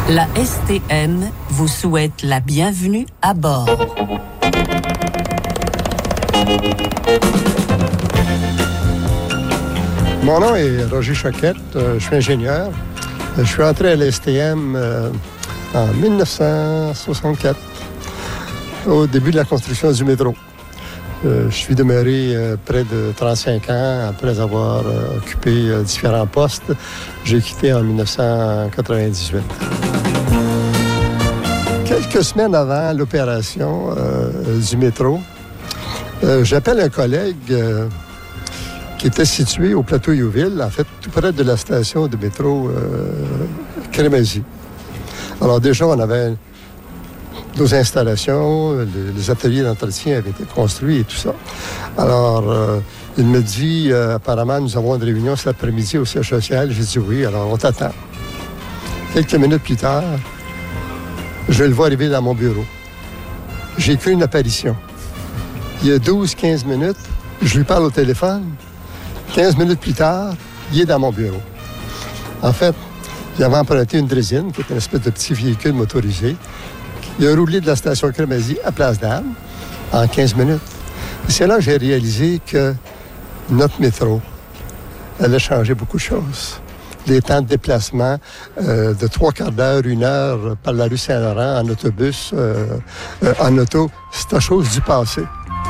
La STM vous souhaite la bienvenue à bord. Mon nom est Roger Choquette, je suis ingénieur. Je suis entré à la STM en 1964, au début de la construction du métro. Je suis demeuré près de 35 ans après avoir occupé différents postes. J'ai quitté en 1998. Quelques semaines avant l'opération du métro, j'appelle un collègue qui était situé au plateau Youville, en fait, tout près de la station de métro Crémazie. Alors déjà, on avait nos installations, les ateliers d'entretien avaient été construits et tout ça. Alors, il me dit, apparemment, nous avons une réunion cet après-midi au siège social. J'ai dit oui, alors on t'attend. Quelques minutes plus tard, je le vois arriver dans mon bureau. J'ai fait une apparition. Il y a 12-15 minutes, je lui parle au téléphone. 15 minutes plus tard, il est dans mon bureau. En fait, il avait emprunté une draisine, qui est une espèce de petit véhicule motorisé. Il a roulé de la station Crémazie à Place d'Armes en 15 minutes. Et c'est là que j'ai réalisé que notre métro allait changer beaucoup de choses. Les temps de déplacement de 3/4 d'heure, 1 heure par la rue Saint-Laurent en autobus, en auto, c'est une chose du passé.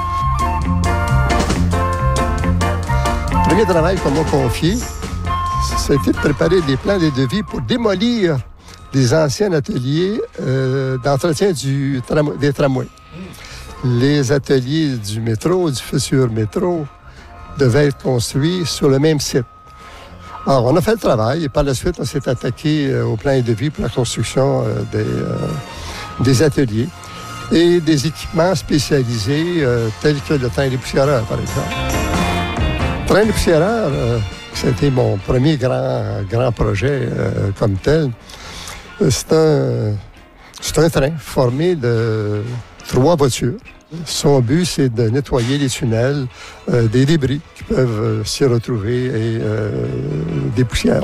Le premier travail qu'on m'a confié, ça a été de préparer des plans et des devis pour démolir des anciens ateliers d'entretien des tramways. Les ateliers du métro, du futur métro, devaient être construits sur le même site. Alors, on a fait le travail et par la suite, on s'est attaqué au plan et devis pour la construction des ateliers et des équipements spécialisés tels que le train dépoussiéreur, par exemple. Le train dépoussiéreur, ça a été mon premier grand projet comme tel. C'est un train formé de 3 voitures. Son but, c'est de nettoyer les tunnels des débris qui peuvent s'y retrouver et des poussières.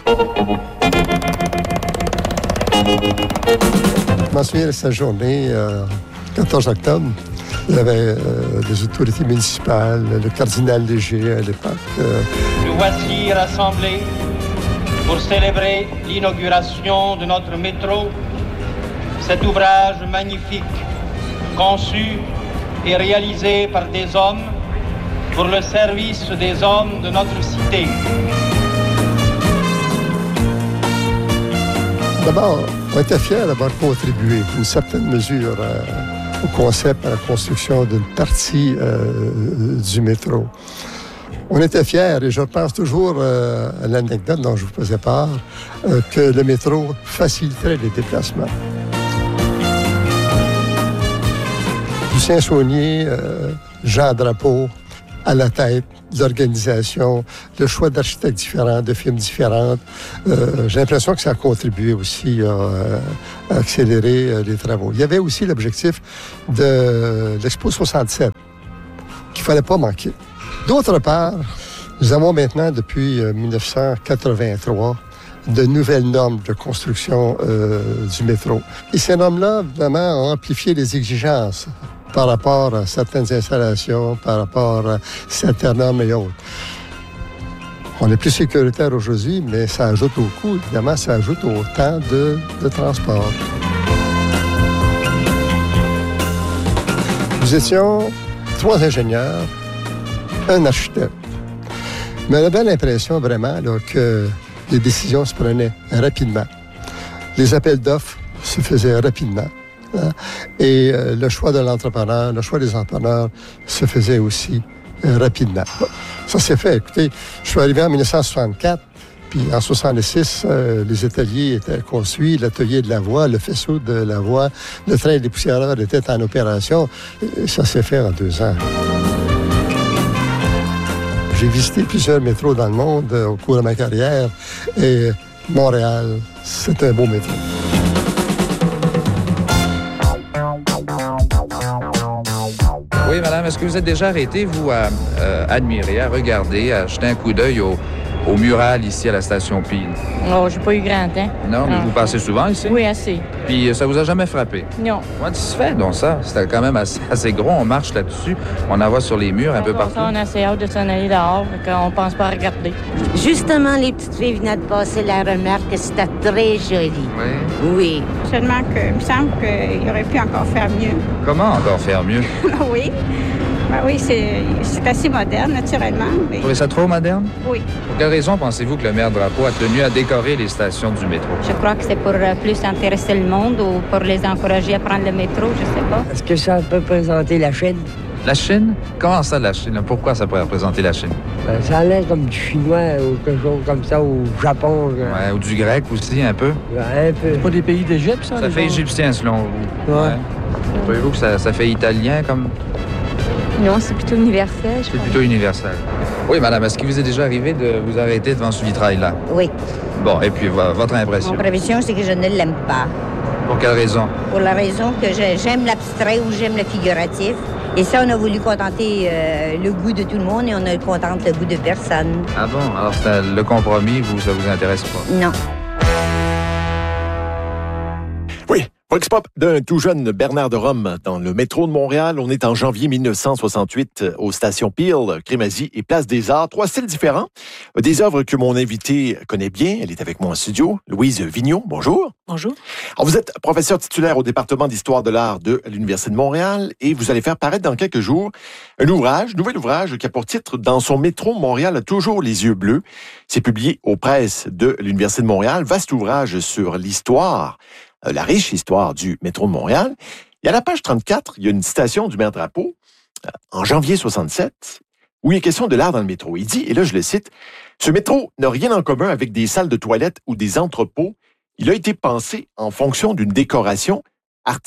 Je m'en souviens de cette journée, 14 octobre. Il y avait les autorités municipales, le cardinal Léger à l'époque. Nous voici rassemblés pour célébrer l'inauguration de notre métro, cet ouvrage magnifique, conçu et réalisé par des hommes pour le service des hommes de notre cité. D'abord, on était fiers d'avoir contribué d'une certaine mesure au concept, à la construction d'une partie du métro. On était fiers, et je pense toujours à l'anecdote dont je vous faisais part, que le métro faciliterait les déplacements. Lucien Saunier, Jean Drapeau, à la tête de l'organisation, le choix d'architectes différents, de firmes différentes. J'ai l'impression que ça a contribué aussi à accélérer les travaux. Il y avait aussi l'objectif de l'Expo 67, qu'il ne fallait pas manquer. D'autre part, nous avons maintenant, depuis 1983, de nouvelles normes de construction du métro. Et ces normes-là, vraiment, ont amplifié les exigences par rapport à certaines installations, par rapport à certaines normes et autres. On est plus sécuritaire aujourd'hui, mais ça ajoute au coût, évidemment, ça ajoute au temps de transport. Nous étions 3 ingénieurs, un architecte. Mais on avait l'impression vraiment là, que les décisions se prenaient rapidement. Les appels d'offres se faisaient rapidement. Hein? Et le choix de l'entrepreneur, le choix des entrepreneurs se faisait aussi rapidement. Ça s'est fait. Écoutez, je suis arrivé en 1964, puis en 1966, les ateliers étaient construits, l'atelier de la voie, le faisceau de la voie, le train des poussiéreurs était en opération. Et ça s'est fait en 2 ans. J'ai visité plusieurs métros dans le monde au cours de ma carrière et Montréal, c'est un beau métro. Oui, madame, est-ce que vous êtes déjà arrêté, vous, à admirer, à regarder, à jeter un coup d'œil au mural ici à la station Peel? Oh, j'ai pas eu grand temps. Non, mais vous passez souvent ici? Oui, assez. Puis ça vous a jamais frappé? Non. Comment tu se fais donc ça? C'était quand même assez gros, on marche là-dessus, on en voit sur les murs un peu partout. On a assez hâte de s'en aller dehors, qu'on pense pas à regarder. Justement, les petites filles venaient de passer la remarque que c'était très joli. Oui? Oui. Seulement que, il me semble qu'il aurait pu encore faire mieux. Comment encore faire mieux? Oui. Ben oui, c'est assez moderne, naturellement. Mais... Vous trouvez ça trop moderne? Oui. Pour quelle raison pensez-vous que le maire Drapeau a tenu à décorer les stations du métro? Je crois que c'est pour plus intéresser le monde ou pour les encourager à prendre le métro, je sais pas. Est-ce que ça peut présenter la Chine? La Chine? Comment ça, la Chine? Pourquoi ça pourrait représenter la Chine? Ben, ça a l'air comme du chinois ou quelque chose comme ça, au Japon. Ouais, ou du grec aussi, un peu? Un peu. C'est pas des pays d'Égypte, ça? Ça fait égyptien, selon vous. Ouais. Trouvez-vous que ça fait italien comme... Non, c'est plutôt universel, je C'est plutôt universel. Oui, madame, est-ce qu'il vous est déjà arrivé de vous arrêter devant ce vitrail-là? Oui. Bon, et puis votre impression? Mon prévision, c'est que je ne l'aime pas. Pour quelle raison? Pour la raison que j'aime l'abstrait ou j'aime le figuratif. Et ça, on a voulu contenter le goût de tout le monde et on ne contente le goût de personne. Ah bon? Alors, le compromis, ça vous intéresse pas? Non. Oui. Vox Pop d'un tout jeune Bernard de Rome dans le métro de Montréal. On est en janvier 1968 aux stations Peel, Crémazie et Place des Arts. 3 styles différents. Des œuvres que mon invité connaît bien. Elle est avec moi en studio. Louise Vigneault, bonjour. Bonjour. Alors, vous êtes professeur titulaire au département d'histoire de l'art de l'Université de Montréal et vous allez faire paraître dans quelques jours un nouvel ouvrage qui a pour titre « Dans son métro, Montréal a toujours les yeux bleus ». C'est publié aux presses de l'Université de Montréal. Vaste ouvrage sur l'histoire, la riche histoire du métro de Montréal. Et à la page 34, il y a une citation du maire Drapeau, en janvier 67, où il est question de l'art dans le métro. Il dit, et là je le cite, « Ce métro n'a rien en commun avec des salles de toilettes ou des entrepôts. Il a été pensé en fonction d'une décoration artistique. »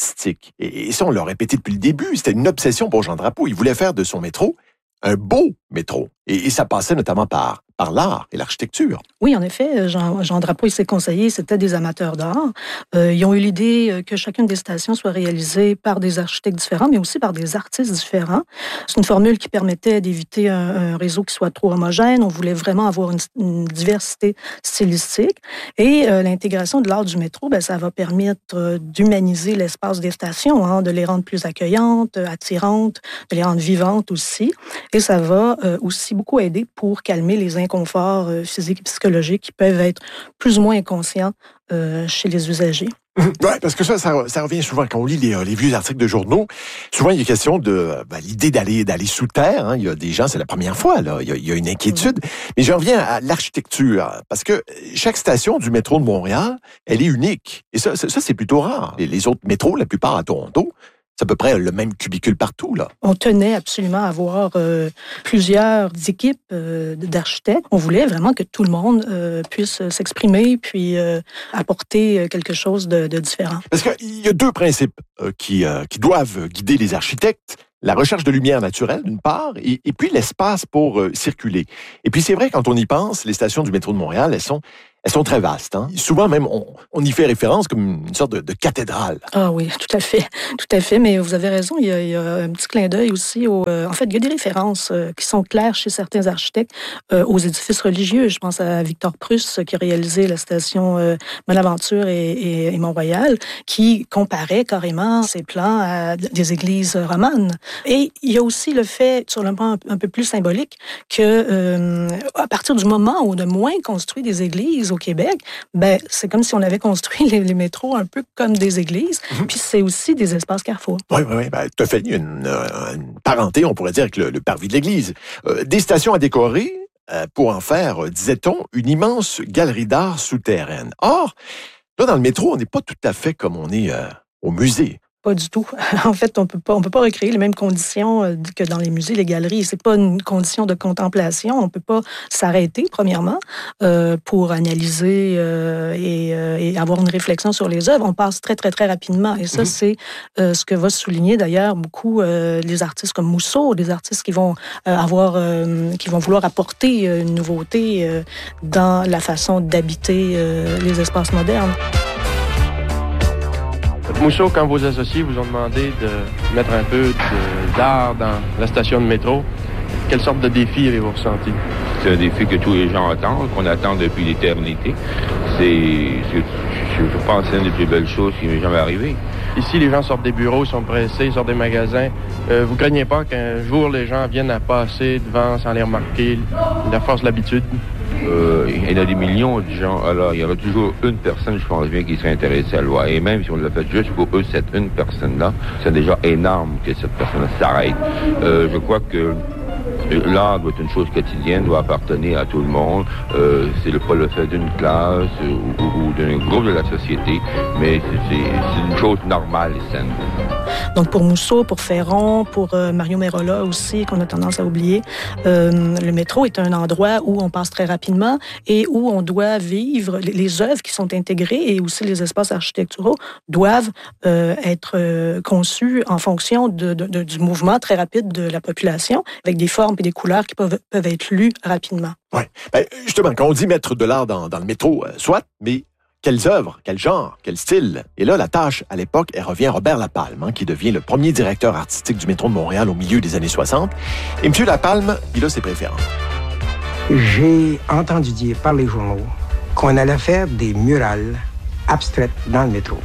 Et ça, on l'a répété depuis le début, c'était une obsession pour Jean Drapeau. Il voulait faire de son métro un beau métro. Et ça passait notamment par l'art et l'architecture. Oui, en effet, Jean Drapeau et ses conseillers, c'était des amateurs d'art. Ils ont eu l'idée que chacune des stations soit réalisée par des architectes différents, mais aussi par des artistes différents. C'est une formule qui permettait d'éviter un réseau qui soit trop homogène. On voulait vraiment avoir une diversité stylistique. Et l'intégration de l'art du métro, ça va permettre d'humaniser l'espace des stations, de les rendre plus accueillantes, attirantes, de les rendre vivantes aussi. Et ça va aussi beaucoup aider pour calmer les inconforts physiques et psychologiques qui peuvent être plus ou moins inconscients chez les usagers. Oui, parce que ça revient souvent quand on lit les vieux articles de journaux. Souvent, il y a question de l'idée d'aller sous terre. Il y a des gens, c'est la première fois, là. Il y a une inquiétude. Mais j'en reviens à l'architecture, parce que chaque station du métro de Montréal, elle est unique. Et ça c'est plutôt rare. Les autres métros, la plupart à Toronto, c'est à peu près le même cubicule partout, là. On tenait absolument à avoir plusieurs équipes d'architectes. On voulait vraiment que tout le monde puisse s'exprimer puis apporter quelque chose de différent. Parce qu'il y a 2 principes qui doivent guider les architectes. La recherche de lumière naturelle, d'une part, et puis l'espace pour circuler. Et puis c'est vrai, quand on y pense, les stations du métro de Montréal, elles sont très vastes. Souvent même, on y fait référence comme une sorte de cathédrale. Ah oui, tout à fait. Mais vous avez raison, il y a un petit clin d'œil aussi. En fait, il y a des références qui sont claires chez certains architectes aux édifices religieux. Je pense à Victor Pruss, qui a réalisé la station Bonaventure et Mont-Royal, qui comparait carrément ses plans à des églises romanes. Et il y a aussi le fait, sur le plan un peu plus symbolique, que à partir du moment où on a moins construit des églises au Québec, c'est comme si on avait construit les métros un peu comme des églises, puis c'est aussi des espaces carrefour. Oui, tout à fait. Il y a une parenté, on pourrait dire, avec le parvis de l'église. Des stations à décorer pour en faire, disait-on, une immense galerie d'art souterraine. Or, là, dans le métro, on n'est pas tout à fait comme on est au musée. Pas du tout. En fait, on peut pas recréer les mêmes conditions que dans les musées, les galeries. C'est pas une condition de contemplation. On peut pas s'arrêter, premièrement, pour analyser et avoir une réflexion sur les œuvres. On passe très, très, très rapidement. Et ça, c'est ce que va souligner d'ailleurs beaucoup les artistes comme Mousseau, des artistes qui vont vouloir apporter une nouveauté dans la façon d'habiter les espaces modernes. Mousseau, quand vos associés vous ont demandé de mettre un peu d'art dans la station de métro, quelle sorte de défi avez-vous ressenti? C'est un défi que tous les gens attendent, qu'on attend depuis l'éternité. Je pense que c'est une des plus belles choses qui m'est jamais arrivée. Ici, les gens sortent des bureaux, ils sont pressés, ils sortent des magasins. Vous craignez pas qu'un jour, les gens viennent à passer devant sans les remarquer, la force de l'habitude? Il y en a des millions de gens. Alors, il y aura toujours une personne, je pense bien, qui serait intéressée à la loi. Et même si on l'a fait juste pour eux, cette une personne-là, c'est déjà énorme que cette personne-là s'arrête. Je crois que l'art doit être une chose quotidienne, doit appartenir à tout le monde. C'est pas le fait d'une classe ou d'un groupe de la société, mais c'est une chose normale et saine. Donc pour Mousseau, pour Ferron, pour Mario Merola aussi, qu'on a tendance à oublier, le métro est un endroit où on passe très rapidement et où on doit vivre. Les œuvres qui sont intégrées et aussi les espaces architecturaux doivent être conçus en fonction du mouvement très rapide de la population, avec des formes et des couleurs qui peuvent être lues rapidement. Oui. Ben, justement, quand on dit mettre de l'art dans le métro, soit, mais quelles œuvres, quel genre, quel style? Et là, la tâche, à l'époque, elle revient à Robert Lapalme, qui devient le premier directeur artistique du métro de Montréal au milieu des années 60. Et M. Lapalme, il a ses préférences. J'ai entendu dire par les journaux qu'on allait faire des murales abstraites dans le métro.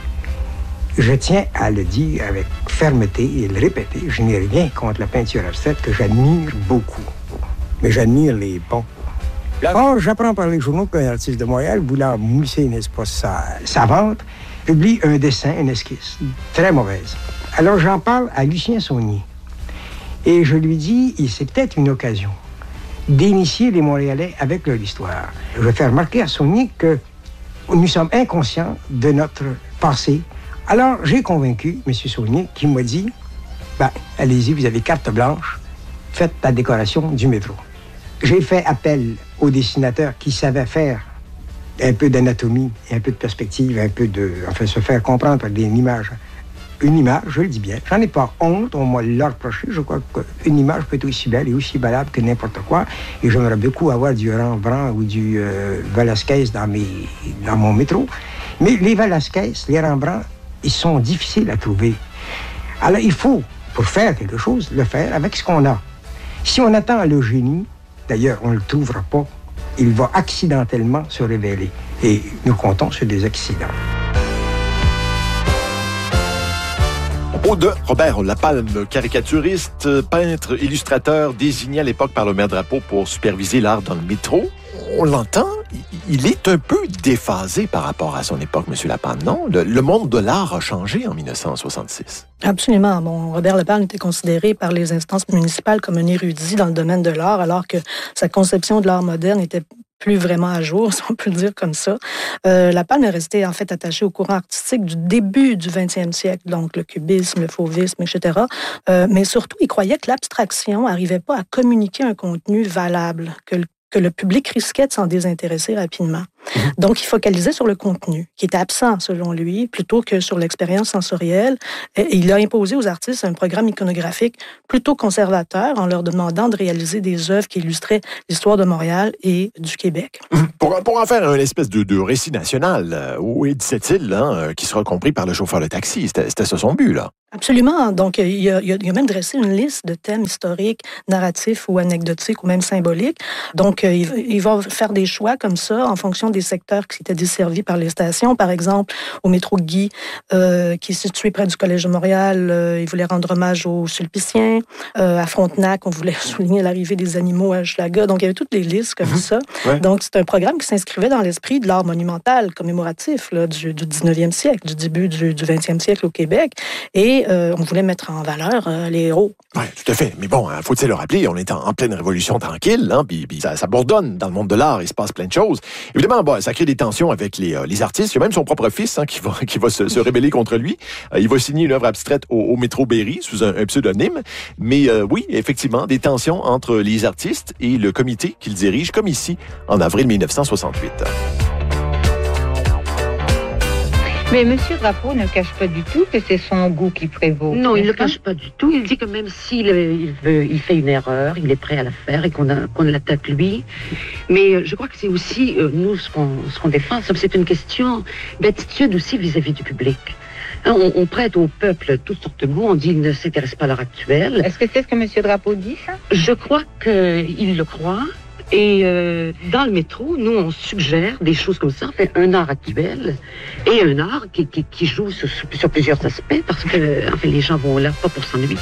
Je tiens à le dire avec fermeté et le répéter. Je n'ai rien contre la peinture abstraite que j'admire beaucoup. Mais j'admire les bons. Or, j'apprends par les journaux qu'un artiste de Montréal, voulant mousser, n'est-ce pas, sa vente, publie un dessin, une esquisse, très mauvaise. Alors, j'en parle à Lucien Saunier. Et je lui dis, c'est peut-être une occasion d'initier les Montréalais avec leur histoire. Je vais faire remarquer à Saunier que nous sommes inconscients de notre passé. Alors, j'ai convaincu M. Saunier qui m'a dit, allez-y, vous avez carte blanche, faites la décoration du métro. J'ai fait appel aux dessinateurs qui savaient faire un peu d'anatomie, un peu de perspective, se faire comprendre par une image, je le dis bien. J'en ai pas honte, on m'a l'a reproché. Je crois qu'une image peut être aussi belle et aussi valable que n'importe quoi. Et j'aimerais beaucoup avoir du Rembrandt ou du Velasquez dans mon métro. Mais les Velasquez, les Rembrandt, ils sont difficiles à trouver. Alors, il faut, pour faire quelque chose, le faire avec ce qu'on a. Si on attend le génie, d'ailleurs, on ne le trouvera pas, il va accidentellement se révéler. Et nous comptons sur des accidents. Propos de Robert Lapalme, caricaturiste, peintre, illustrateur, désigné à l'époque par le maire Drapeau pour superviser l'art dans le métro. On l'entend, il est un peu déphasé par rapport à son époque, M. Lapalme, non? Le monde de l'art a changé en 1966. Absolument. Bon, Robert Lapalme était considéré par les instances municipales comme un érudit dans le domaine de l'art, alors que sa conception de l'art moderne était plus vraiment à jour, si on peut le dire comme ça. Lapalme est resté en fait attaché au courant artistique du début du 20e siècle, donc le cubisme, le fauvisme, etc. Mais surtout, il croyait que l'abstraction n'arrivait pas à communiquer un contenu valable, que le public risquait de s'en désintéresser rapidement. Donc, il focalisait sur le contenu, qui était absent, selon lui, plutôt que sur l'expérience sensorielle. Et il a imposé aux artistes un programme iconographique plutôt conservateur en leur demandant de réaliser des œuvres qui illustraient l'histoire de Montréal et du Québec. Pour en faire une espèce de récit national, oui, disait-il, qui sera compris par le chauffeur de taxi. C'était ça son but, là. Absolument. Donc, il a même dressé une liste de thèmes historiques, narratifs ou anecdotiques ou même symboliques. Donc, il va faire des choix comme ça en fonction des secteurs qui étaient desservis par les stations. Par exemple, au métro Guy, qui est situé près du Collège de Montréal, il voulait rendre hommage aux Sulpiciens. À Frontenac, on voulait souligner l'arrivée des animaux à Hochelaga. Donc, il y avait toutes les listes comme ça. Ouais. Donc, c'est un programme qui s'inscrivait dans l'esprit de l'art monumental commémoratif là, du 19e siècle, du début du 20e siècle au Québec. Et on voulait mettre en valeur les héros. Oui, tout à fait. Mais bon, faut-il le rappeler, on est en pleine révolution tranquille, puis ça bourdonne dans le monde de l'art, il se passe plein de choses. Évidemment, ça crée des tensions avec les artistes. Il y a même son propre fils qui va se rebeller contre lui. Il va signer une œuvre abstraite au métro Berry sous un pseudonyme. Mais oui, effectivement, des tensions entre les artistes et le comité qu'il dirige, comme ici, en avril 1968. Mais M. Drapeau ne cache pas du tout que c'est son goût qui prévaut. Non, il ne le cache pas du tout. Il dit que même s'il il fait une erreur, il est prêt à la faire et qu'on l'attaque lui. Mais je crois que c'est aussi, nous, ce qu'on défend, c'est une question d'attitude aussi vis-à-vis du public. On prête au peuple toutes sortes de goûts. On dit qu'il ne s'intéresse pas à l'heure actuelle. Est-ce que c'est ce que M. Drapeau dit, ça? Je crois qu'il le croit. Et dans le métro, nous, on suggère des choses comme ça. On fait un art actuel et un art qui joue sur plusieurs aspects parce que en fait, les gens vont là pas pour s'ennuyer.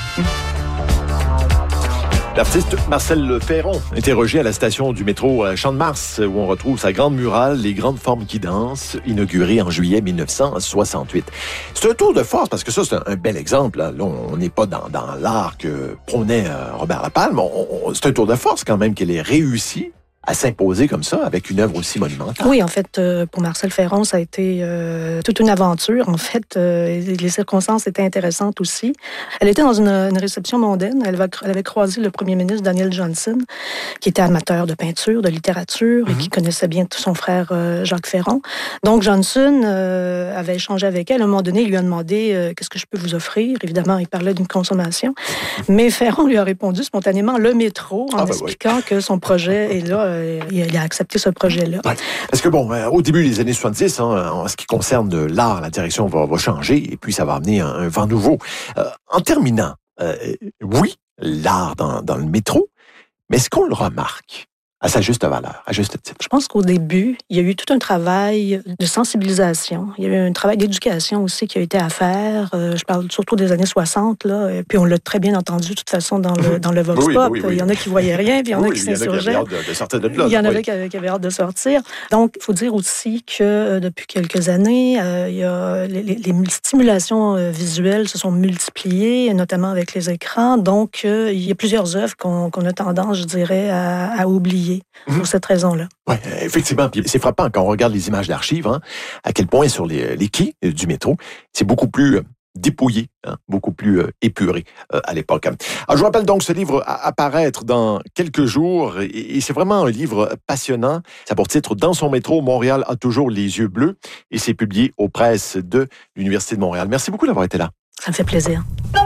L'artiste Marcel Ferron, interrogé à la station du métro Champ-de-Mars, où on retrouve sa grande murale, Les grandes formes qui dansent, inaugurée en juillet 1968. C'est un tour de force, parce que ça, c'est un bel exemple. Là, on n'est pas dans l'art que prônait Robert Lapalme. C'est un tour de force quand même qu'elle ait réussi à s'imposer comme ça, avec une œuvre aussi monumentale. Oui, en fait, pour Marcel Ferron, ça a été toute une aventure. En fait, les circonstances étaient intéressantes aussi. Elle était dans une réception mondaine. Elle avait croisé le premier ministre Daniel Johnson, qui était amateur de peinture, de littérature, et qui connaissait bien son frère Jacques Ferron. Donc, Johnson avait échangé avec elle. À un moment donné, il lui a demandé « Qu'est-ce que je peux vous offrir? » Évidemment, il parlait d'une consommation. Mais Ferron lui a répondu spontanément le métro, en expliquant que son projet est là. Il a accepté ce projet-là. Ouais. Parce que au début des années 70, en ce qui concerne l'art, la direction va changer et puis ça va amener un vent nouveau. En terminant, oui, l'art dans le métro, mais est-ce qu'on le remarque à sa juste valeur, à juste titre? Je pense qu'au début, il y a eu tout un travail de sensibilisation. Il y a eu un travail d'éducation aussi qui a été à faire. Je parle surtout des années 60, là. Et puis on l'a très bien entendu, de toute façon, dans le Vox Pop. Oui. Il y en a qui voyaient rien, puis il y en a qui s'insurgeaient. Il y en avait qui avaient hâte de sortir. Donc, il faut dire aussi que depuis quelques années, il y a les stimulations visuelles se sont multipliées, notamment avec les écrans. Donc, il y a plusieurs œuvres qu'on a tendance, je dirais, à oublier. Pour cette raison-là. Oui, effectivement. Puis c'est frappant quand on regarde les images d'archives, à quel point sur les quais du métro, c'est beaucoup plus dépouillé, beaucoup plus épuré à l'époque. Alors, je vous rappelle donc ce livre à apparaître dans quelques jours et c'est vraiment un livre passionnant. Ça a pour titre « Dans son métro, Montréal a toujours les yeux bleus » et c'est publié aux presses de l'Université de Montréal. Merci beaucoup d'avoir été là. Ça me fait plaisir.